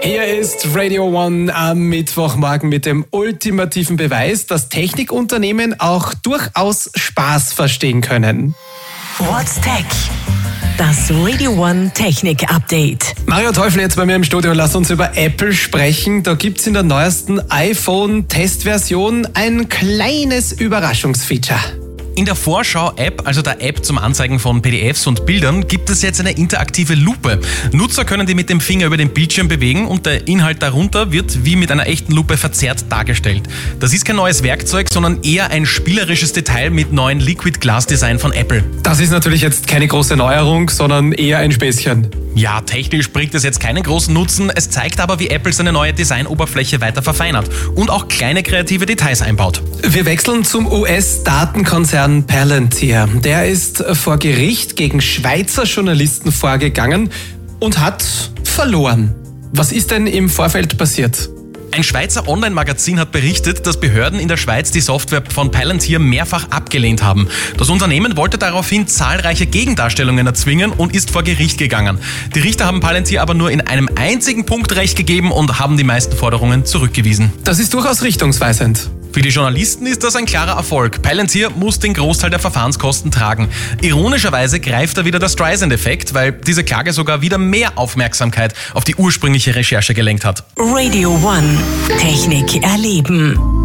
Hier ist Radio One am Mittwochmorgen mit dem ultimativen Beweis, dass Technikunternehmen auch durchaus Spaß verstehen können. What's Tech? Das Radio One Technik Update. Mario Teufel jetzt bei mir im Studio. Lass uns über Apple sprechen. Da gibt's in der neuesten iPhone-Testversion ein kleines Überraschungsfeature. In der Vorschau-App, also der App zum Anzeigen von PDFs und Bildern, gibt es jetzt eine interaktive Lupe. Nutzer können die mit dem Finger über den Bildschirm bewegen und der Inhalt darunter wird wie mit einer echten Lupe verzerrt dargestellt. Das ist kein neues Werkzeug, sondern eher ein spielerisches Detail mit neuen Liquid Glass Design von Apple. Das ist natürlich jetzt keine große Neuerung, sondern eher ein Späßchen. Ja, technisch bringt es jetzt keinen großen Nutzen, es zeigt aber, wie Apple seine neue Designoberfläche weiter verfeinert und auch kleine kreative Details einbaut. Wir wechseln zum US-Datenkonzern Palantir. Der ist vor Gericht gegen Schweizer Journalisten vorgegangen und hat verloren. Was ist denn im Vorfeld passiert? Ein Schweizer Online-Magazin hat berichtet, dass Behörden in der Schweiz die Software von Palantir mehrfach abgelehnt haben. Das Unternehmen wollte daraufhin zahlreiche Gegendarstellungen erzwingen und ist vor Gericht gegangen. Die Richter haben Palantir aber nur in einem einzigen Punkt Recht gegeben und haben die meisten Forderungen zurückgewiesen. Das ist durchaus richtungsweisend. Für die Journalisten ist das ein klarer Erfolg. Palantir muss den Großteil der Verfahrenskosten tragen. Ironischerweise greift da wieder der Streisand-Effekt, weil diese Klage sogar wieder mehr Aufmerksamkeit auf die ursprüngliche Recherche gelenkt hat. Radio One Technik erleben.